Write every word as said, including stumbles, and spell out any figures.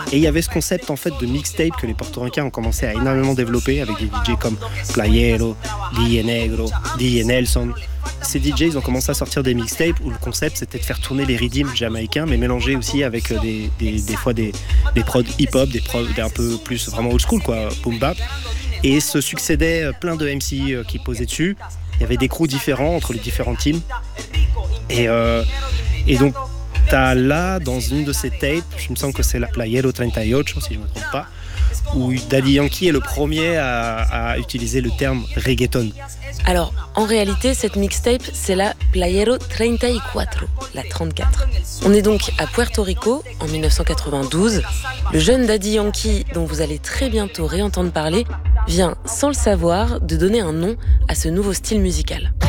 Et il y avait ce concept en fait de mixtape que les portoricains ont commencé à énormément développer avec des D J comme Playero, D J Negro, D J Nelson. Ces D Js ils ont commencé à sortir des mixtapes où le concept c'était de faire tourner les rhythms jamaïcains mais mélangés aussi avec des, des, des fois des, des prods hip-hop, des prods un peu plus vraiment old school quoi, boom bap. Et se succédaient plein de M C qui posaient dessus. Il y avait des crews différents entre les différents teams. Et, euh, et donc t'as là dans une de ces tapes, je me sens que c'est la Playero trente-ocho si je ne me trompe pas, où Daddy Yankee est le premier à, à utiliser le terme reggaeton. Alors, en réalité, cette mixtape, c'est la Playero treinta y cuatro, la trente-quatre. On est donc à Puerto Rico, en dix-neuf cent quatre-vingt-douze. Le jeune Daddy Yankee, dont vous allez très bientôt réentendre parler, vient, sans le savoir, de donner un nom à ce nouveau style musical.